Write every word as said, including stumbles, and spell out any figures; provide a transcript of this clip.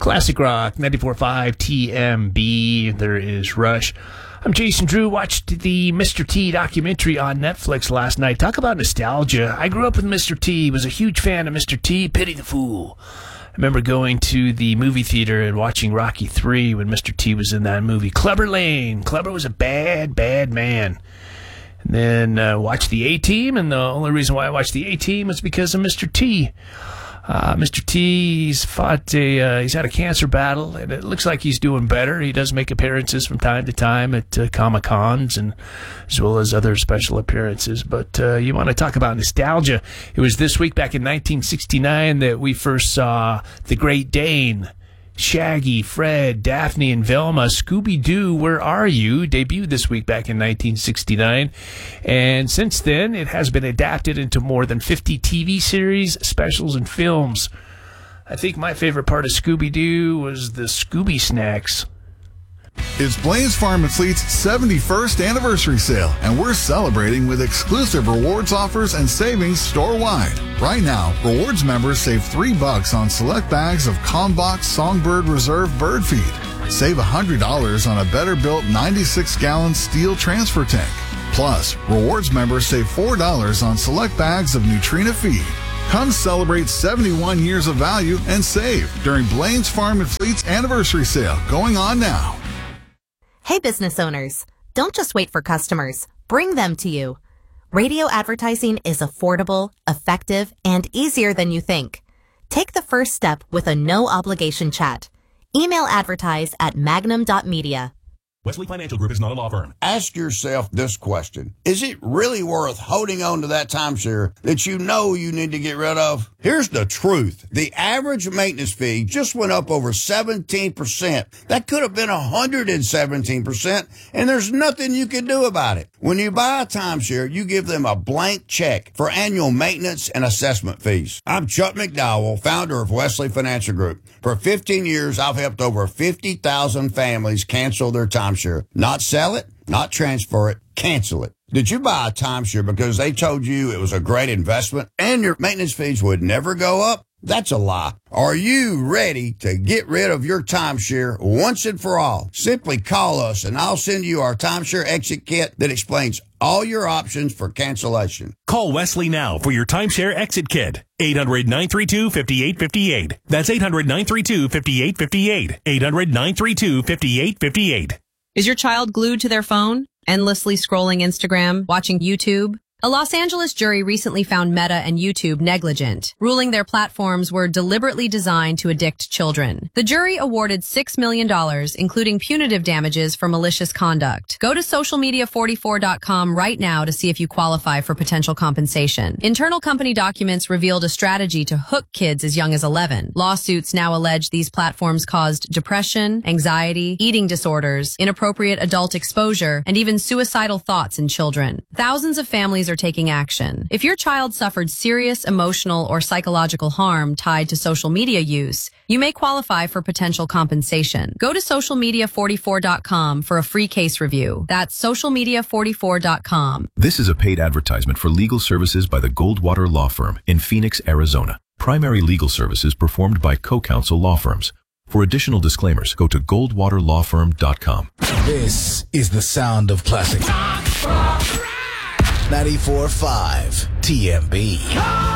Classic Rock, ninety-four point five T M B. There is Rush. I'm Jason Drew. Watched the Mister T documentary on Netflix last night. Talk about nostalgia. I grew up with Mister T. Was a huge fan of Mister T. Pity the Fool. I remember going to the movie theater and watching Rocky three when Mister T was in that movie. Clubber Lang. Clubber was a bad, bad man. And then uh, watched the A-Team, and the only reason why I watched the A-Team was because of Mister T. Uh, Mister T, he's fought a, uh, he's had a cancer battle, and it looks like he's doing better. He does make appearances from time to time at uh, Comic-Cons, and as well as other special appearances. But uh, you want to talk about nostalgia. It was this week back in nineteen sixty-nine that we first saw the Great Dane, Shaggy, Fred, Daphne, and Velma. Scooby-Doo, Where Are You? Debuted this week back in nineteen sixty-nine. And since then, it has been adapted into more than fifty T V series, specials, and films. I think my favorite part of Scooby-Doo was the Scooby Snacks. It's Blaine's Farm and Fleet's seventy-first anniversary sale, and we're celebrating with exclusive rewards offers and savings store-wide. Right now, rewards members save three bucks on select bags of Combox Songbird Reserve bird feed. Save one hundred dollars on a better-built ninety-six gallon steel transfer tank. Plus, rewards members save four dollars on select bags of Nutrina feed. Come celebrate seventy-one years of value and save during Blaine's Farm and Fleet's anniversary sale going on now. Hey business owners, don't just wait for customers, bring them to you. Radio advertising is affordable, effective, and easier than you think. Take the first step with a no-obligation chat. Email advertise at magnum dot media. Wesley Financial Group is not a law firm. Ask yourself this question. Is it really worth holding on to that timeshare that you know you need to get rid of? Here's the truth. The average maintenance fee just went up over seventeen percent. That could have been one hundred seventeen percent, and there's nothing you can do about it. When you buy a timeshare, you give them a blank check for annual maintenance and assessment fees. I'm Chuck McDowell, founder of Wesley Financial Group. For fifteen years, I've helped over fifty thousand families cancel their timeshare. Not sell it, not transfer it, cancel it. Did you buy a timeshare because they told you it was a great investment and your maintenance fees would never go up? That's a lie. Are you ready to get rid of your timeshare once and for all? Simply call us and I'll send you our timeshare exit kit that explains all your options for cancellation. Call Wesley now for your timeshare exit kit. eight hundred, nine three two, five eight five eight. That's eight hundred, nine three two, five eight five eight. eight hundred, nine three two, five eight five eight. Is your child glued to their phone, endlessly scrolling Instagram, watching YouTube? A Los Angeles jury recently found Meta and YouTube negligent, ruling their platforms were deliberately designed to addict children. The jury awarded six million dollars, including punitive damages for malicious conduct. Go to social media forty-four dot com right now to see if you qualify for potential compensation. Internal company documents revealed a strategy to hook kids as young as eleven. Lawsuits now allege these platforms caused depression, anxiety, eating disorders, inappropriate adult exposure, and even suicidal thoughts in children. Thousands of families are taking action. If your child suffered serious emotional or psychological harm tied to social media use, you may qualify for potential compensation. Go to social media forty-four dot com for a free case review. That's social media forty-four dot com. This is a paid advertisement for legal services by the Goldwater Law Firm in Phoenix, Arizona. Primary legal services performed by co-counsel law firms. For additional disclaimers, go to goldwater law firm dot com. This is the sound of classic. ninety-four point five T M B.